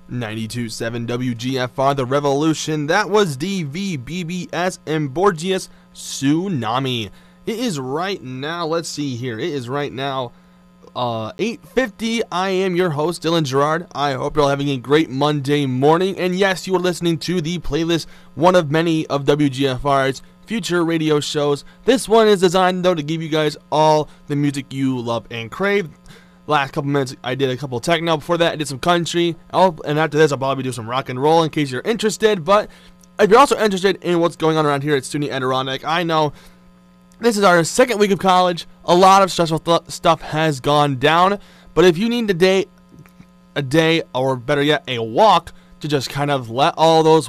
92.7 WGFR, The Revolution. That was DVBBS and Borgias Tsunami. It is right now, let's see here. It is right now 8:50. I am your host, Dylan Gerard. I hope you're all having a great Monday morning. And yes, you are listening to the playlist, one of many of WGFR's future radio shows. This one is designed, though, to give you guys all the music you love and crave. Last couple minutes, I did a couple techno. Before that, I did some country. And after this, I'll probably do some rock and roll in case you're interested. But if you're also interested in what's going on around here at SUNY Adirondack, I know this is our second week of college. A lot of stressful stuff has gone down. But if you need a day, or better yet, a walk to just kind of let all those